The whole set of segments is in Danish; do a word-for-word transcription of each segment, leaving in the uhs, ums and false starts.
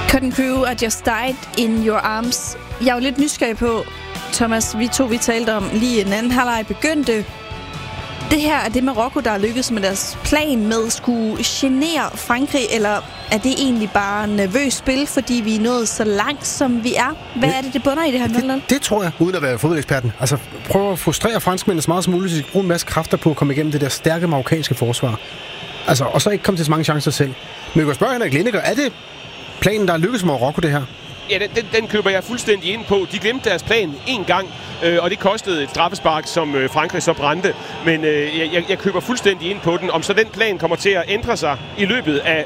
Cutting Crew I Just Died in Your Arms. Jeg er jo lidt nysgerrig på, Thomas, vi to vi talte om lige en anden halvleg begyndte. Det her er det Marokko, der er lykkedes med deres plan med at skulle genere Frankrig, eller er det egentlig bare nervøst spil, fordi vi er nået så langt, som vi er? Hvad det, er det, det bunder i det her? Det, det tror jeg, uden at være fodboldeksperten. Altså, prøv at frustrere franskmændene så meget som muligt, så de kan bruge en masse kræfter på at komme igennem det der stærke marokkanske forsvar. Altså, og så ikke komme til så mange chancer selv. Men vi kan spørge Henrik Lineker, er det planen, der er lykkedes med Marokko, det her? Ja, den, den køber jeg fuldstændig ind på. De glemte deres plan en gang, øh, og det kostede et straffespark, som øh, Frankrig så brændte. Men øh, jeg, jeg køber fuldstændig ind på den. Om så den plan kommer til at ændre sig i løbet af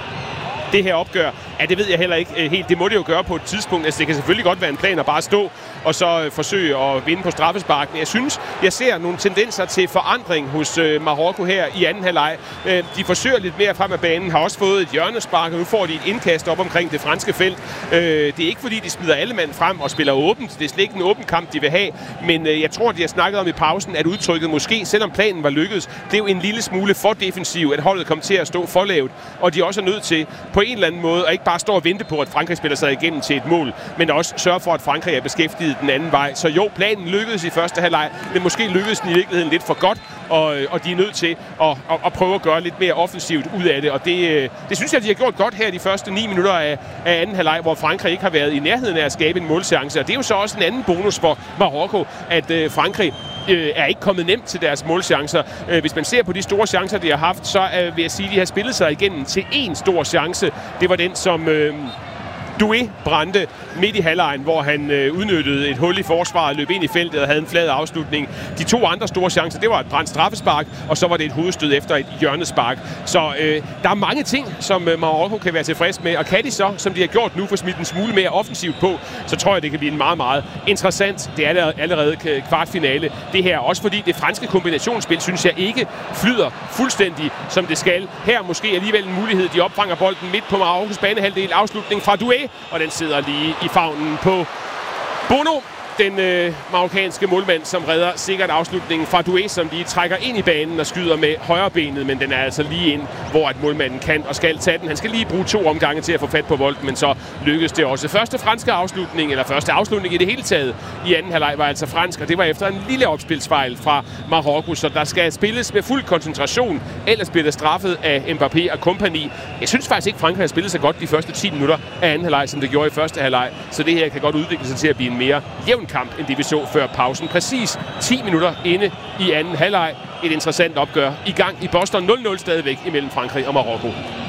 det her opgør, ja, det ved jeg heller ikke øh, helt. Det må det jo gøre på et tidspunkt. Altså, det kan selvfølgelig godt være en plan at bare stå og så øh, forsøge at vinde på straffespark. Men jeg synes, jeg ser nogle tendenser til forandring hos øh, Marokko her i anden halvleg. Øh, de forsøger lidt mere frem af banen, har også fået et hjørnespark, og nu får de et indkast op omkring det franske felt. Øh, det er ikke fordi, de smider alle mand frem og spiller åbent. Det er slet ikke en åben kamp, de vil have. Men øh, jeg tror, de har snakket om i pausen, at udtrykket måske, selvom planen var lykkedes, blev en lille smule for defensiv, at holdet kom til at stå for lavt. Og de også er nødt til på en eller anden måde at ikke bare stå og vente på, at Frankrig spiller sig igennem til et mål, men også sørge for, at Frankrig er beskæftiget den anden vej. Så jo, planen lykkedes i første halvleg, men måske lykkedes den i virkeligheden lidt for godt, og, og de er nødt til at, at, at prøve at gøre lidt mere offensivt ud af det. Og det, det synes jeg, de har gjort godt her de første ni minutter af, af anden halvleg, hvor Frankrig ikke har været i nærheden af at skabe en målchance. Og det er jo så også en anden bonus for Marokko, at øh, Frankrig øh, er ikke kommet nemt til deres målchancer. Øh, hvis man ser på de store chancer, de har haft, så øh, vil jeg sige, at de har spillet sig igennem til én stor chance. Det var den, som Øh, Doué brændte midt i halvlejen, hvor han øh, udnyttede et hul i forsvaret, løb ind i feltet og havde en flad afslutning. De to andre store chancer, det var et brændt straffespark, og så var det et hovedstød efter et hjørnespark. Så øh, der er mange ting, som øh, Marokko kan være tilfreds med, og kan de så, som de har gjort nu, få smidt en smule mere offensivt på, så tror jeg, det kan blive en meget, meget interessant. Det er allerede kvartfinale. Det her, også fordi det franske kombinationsspil, synes jeg ikke flyder fuldstændig, som det skal. Her måske alligevel en mulighed. De opfanger bolden midt på Marokkos banehalvdel. Afslutning fra Doué, og den sidder lige i favnen på Bono, den øh, marokkanske målmand, som redder sikkert afslutningen fra Doué, som lige trækker ind i banen og skyder med højre benet, men den er altså lige ind, hvor at målmanden kan og skal tage den. Han skal lige bruge to omgange til at få fat på bolden, men så lykkedes det også. Første franske afslutning, eller første afslutning i det hele taget i anden halvleg var altså fransk, og det var efter en lille opspilsfejl fra Marokko, så der skal spilles med fuld koncentration, ellers bliver det straffet af Mbappé og kompagni. Jeg synes faktisk ikke, Frankrig har spillet så godt de første ti minutter af anden halvleg, som det gjorde i første halvleg, så det her kan godt udvikle sig til at blive en mere jævn kamp, end det vi så før pausen. Præcis ti minutter inde i anden halvleg. Et interessant opgør i gang i Boston. nul nul stadigvæk imellem Frankrig og Marokko.